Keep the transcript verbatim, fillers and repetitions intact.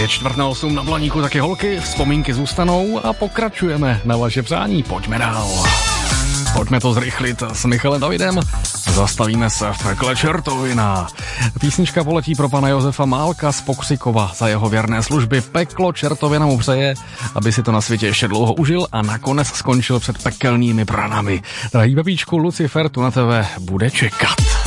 Je čtvrt na osm na Blaníku, taky holky, vzpomínky zůstanou a pokračujeme na vaše přání. Pojďme dál. Pojďme to zrychlit s Michalem Davidem. Zastavíme se v pekle čertovina. Písnička poletí pro pana Josefa Málka z Pokřikova za jeho věrné služby. Peklo čertovina mu přeje, aby si to na světě ještě dlouho užil a nakonec skončil před pekelnými branami. Drahý babíčku, Lucifer tu na tebe bude čekat.